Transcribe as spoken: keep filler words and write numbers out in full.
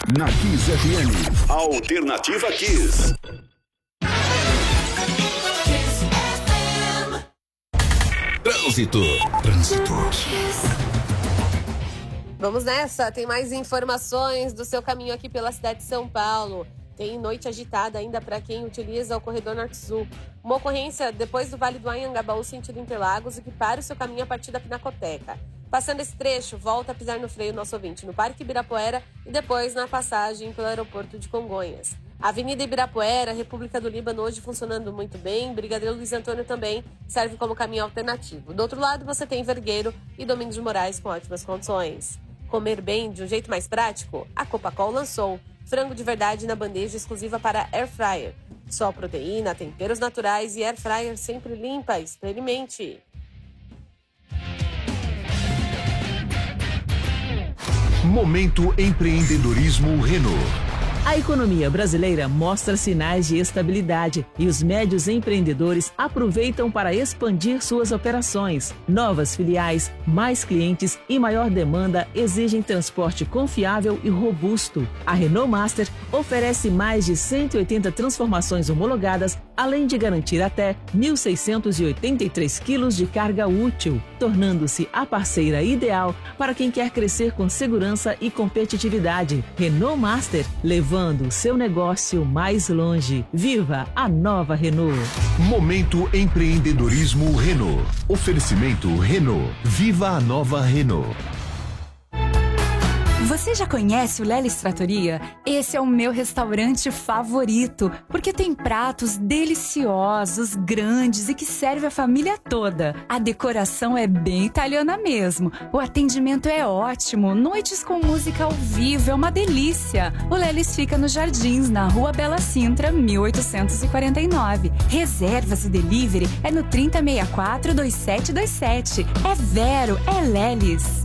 Na Kiss F M. Alternativa Kiss. Trânsito. Trânsito. Vamos nessa, tem mais informações do seu caminho aqui pela cidade de São Paulo. Tem noite agitada ainda para quem utiliza o corredor Norte-Sul. Uma ocorrência depois do Vale do Anhangabaú, sentido Interlagos, e que para o seu caminho a partir da Pinacoteca. Passando esse trecho, volta a pisar no freio nosso ouvinte no Parque Ibirapuera e depois na passagem pelo aeroporto de Congonhas. Avenida Ibirapuera, República do Líbano, hoje funcionando muito bem. Brigadeiro Luiz Antônio também serve como caminho alternativo. Do outro lado, você tem Vergueiro e Domingos de Moraes com ótimas condições. Comer bem de um jeito mais prático? A Copacol lançou frango de verdade na bandeja exclusiva para Air Fryer. Só proteína, temperos naturais e Air Fryer sempre limpa. Experimente! Momento Empreendedorismo Renault. A economia brasileira mostra sinais de estabilidade e os médios empreendedores aproveitam para expandir suas operações. Novas filiais, mais clientes e maior demanda exigem transporte confiável e robusto. A Renault Master oferece mais de cento e oitenta transformações homologadas, além de garantir até mil seiscentos e oitenta e três quilos de carga útil, tornando-se a parceira ideal para quem quer crescer com segurança e competitividade. Renault Master, levando o seu negócio mais longe. Viva a nova Renault. Momento Empreendedorismo Renault. Oferecimento Renault. Viva a nova Renault. Você já conhece o Lelis Trattoria? Esse é o meu restaurante favorito, porque tem pratos deliciosos, grandes e que serve a família toda. A decoração é bem italiana mesmo. O atendimento é ótimo, noites com música ao vivo é uma delícia. O Lelis fica nos Jardins, na Rua Bela Sintra, mil oitocentos e quarenta e nove. Reservas e delivery é no trinta, sessenta e quatro, vinte e sete vinte e sete. É Vero, é Lelis.